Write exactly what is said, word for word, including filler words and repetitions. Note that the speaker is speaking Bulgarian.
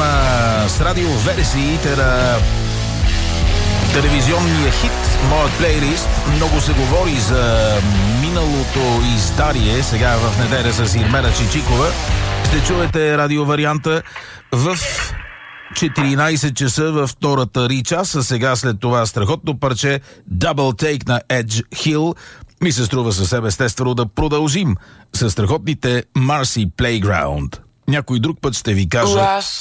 програма с радиоверсиите на телевизионния хит "Моят плейлист". Много се говори за миналото издарие. Сега в неделя с Ирмена Чичикова ще чуете радиоварианта в четиринайсет часа във втората ричас, а сега след това страхотно парче Double Take на Edge Hill. Ми се струва съвсем естествено да продължим с страхотните Marcy Playground. Някой друг път ще ви кажа